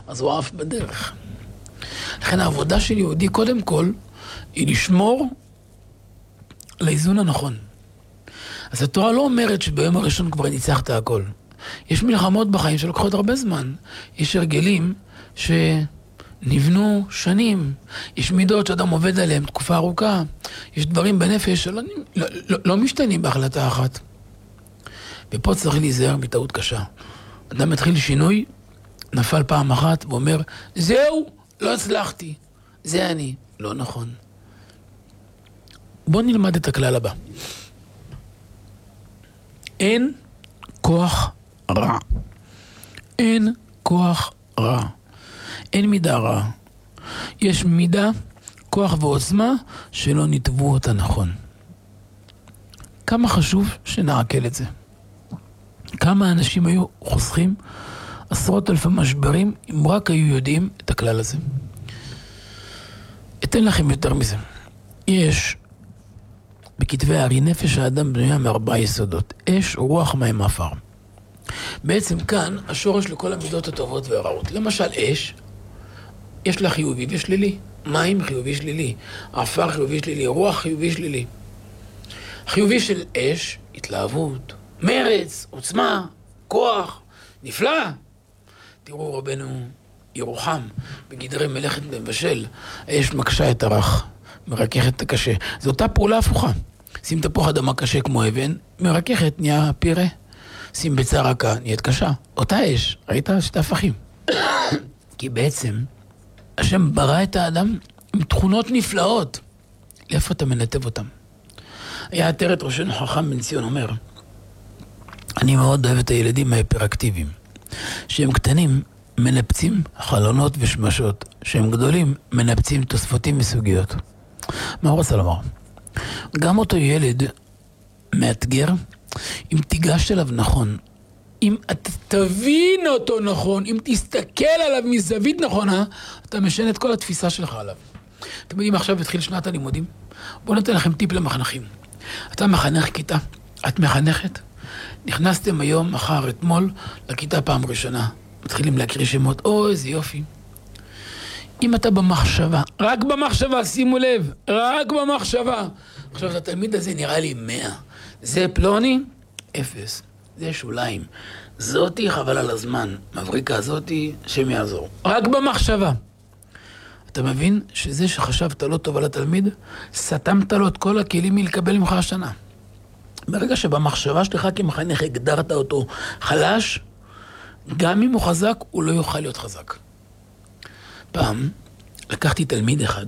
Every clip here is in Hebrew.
אז הוא עף בדרך. לכן העבודה של יהודי קודם כל היא לשמור על האיזון הנכון. אז התורה לא אומרת שביום הראשון כבר ניצחת הכל. יש מלחמות בחיים שלוקחות הרבה זמן. יש הרגלים שנבנו שנים. יש מידות שאדם עובד עליהם תקופה ארוכה. יש דברים בנפש שלא משתנים בהחלטה אחת. ופה צריך להיזהר מטעות קשה. אדם מתחיל שינוי, נפל פעם אחת ואומר, זהו, לא הצלחתי. זה אני. לא נכון. בוא נלמד את הכלל הבא. אין כוח רע. אין כוח רע. אין מידה רע. יש מידה, כוח ועוצמה שלא נתבו אותה נכון. כמה חשוב שנעכל את זה. כמה אנשים היו חוסכים עשרות אלפי משברים אם רק היו יודעים את הכלל הזה. אתן לכם יותר מזה. יש בכתבי הארי נפש האדם בנויה מארבעה יסודות. אש, רוח, מים, עפר. בעצם כאן השורש לכל המידות הטובות והרעות. למשל אש, יש לה חיובי ושלילי. מים חיובי שלילי. עפר חיובי שלילי. רוח חיובי שלילי. חיובי של אש, התלהבות, מרץ, עוצמה, כוח, נפלא. תראו רבנו ירוחם, בגדרי מלאכת מבשל, האש מקשה את הרך, מרככת את הקשה. זו אותה פעולה הפוכה. שים תפוח אדמה קשה כמו אבן, מרככת, נהיה פירה. שים ביצה רכה, נהיית קשה. אותה אש, ראית? שתי הפכים. כי בעצם, השם ברא את האדם עם תכונות נפלאות. לאיפה אתה מנתב אותם? היה עטרת ראשנו חכם בן ציון אומר, אני מאוד אוהב את הילדים ההיפראקטיביים. שהם קטנים, מנפצים חלונות ושמשות. שהם גדולים, מנפצים תוספותים וסוגיות. מה הוא רוצה לומר? גם אותו ילד מאתגר, אם תיגש אליו נכון, אם אתה תבין אותו נכון, אם תסתכל עליו מזווית נכונה, אתה משנה את כל התפיסה שלך עליו. אתם יודעים, עכשיו התחיל שנת הלימודים. בואו ניתן לכם טיפ למחנכים. אתה מחנך כיתה, את מחנכת, נכנסתם היום, מחר, אתמול, לכיתה פעם ראשונה. מתחילים להקריא שמות, איזה יופי. אם אתה במחשבה, רק במחשבה, שימו לב, רק במחשבה. עכשיו, התלמיד הזה נראה לי 100. זה פלוני, 0. זה שוליים. זאתי חבל על הזמן. מבריקה זאתי, שם יעזור. רק במחשבה. אתה מבין שזה שחשבת לא טוב על התלמיד, סתמת לו את כל הכלים מלקבל ממך השנה. ברגע שבמחשבה שלך כמחנך הגדרת אותו חלש, גם אם הוא חזק, הוא לא יוכל להיות חזק. פעם לקחתי תלמיד אחד,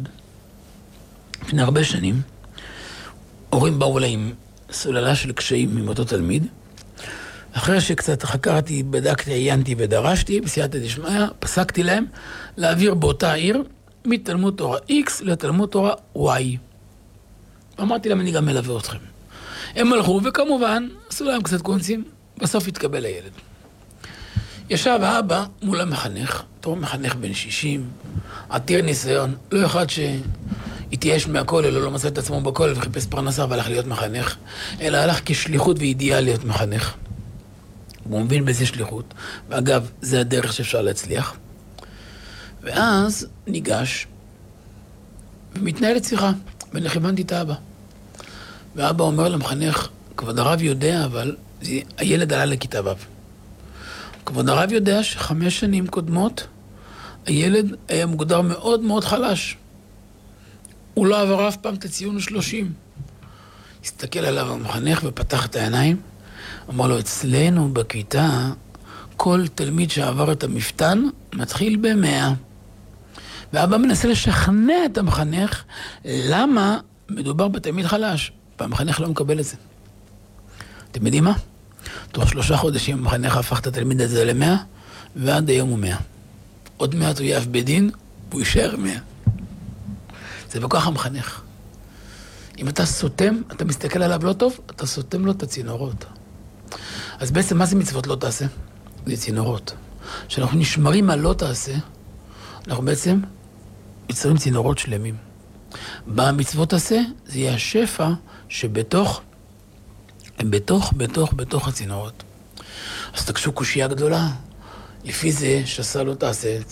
לפני הרבה שנים, הורים באו אליי עם סוללה של קשיים עם אותו תלמיד, אחרי שקצת חקרתי, בדקתי, עיינתי ודרשתי, בסייעתא דשמיא, פסקתי להם להעביר באותה עיר מתלמוד תורה X לתלמוד תורה Y. אמרתי להם, אני גם מלווה אתכם. הם הלכו, וכמובן, עשו להם קצת קונצים, בסוף התקבל הילד. ישב האבא מול המחנך, אותו מחנך בן 60, עתיר ניסיון, לא אחד שהתייאש מהכל, אלא לא מצא את עצמו בכל וחיפש פרנסה והלך להיות מחנך, אלא הלך כשליחות ואידיאל להיות מחנך. הוא מבין בזה שליחות, ואגב, זה הדרך שאפשר להצליח. ואז ניגש, ומתנהלת שיחה, ונחמנתי את האבא. ואבא אומר למחנך, כבוד הרב יודע, אבל הילד עלה לכיתה ו'. כבוד הרב יודע ש5 שנים קודמות, הילד היה מוגדר מאוד מאוד חלש. הוא לא עבר אף פעם את הציון 30. הסתכל עליו המחנך ופתח את העיניים, אמר לו, אצלנו בכיתה, כל תלמיד שעבר את המפתן מתחיל ב100. ואבא מנסה לשכנע את המחנך, למה מדובר בתלמיד חלש? והמחנך לא מקבל את זה. אתם יודעים מה? תוך 3 חודשים המחנך הפך את התלמיד הזה ל100, ועד היום הוא 100. עוד מעט הוא יאף בדין, והוא יישאר 100. זה בכוח המחנך. אם אתה סותם, אתה מסתכל עליו לא טוב, אתה סותם לו את הצינורות. אז בעצם מה זה מצוות לא תעשה? זה צינורות. כשאנחנו נשמרים על לא תעשה, אנחנו בעצם יצרים צינורות שלמים. במצוות תעשה, זה יהיה השפע שבתוך הצינורות. אז תקשו קושייה גדולה. לפי זה שעשה לא תעשה,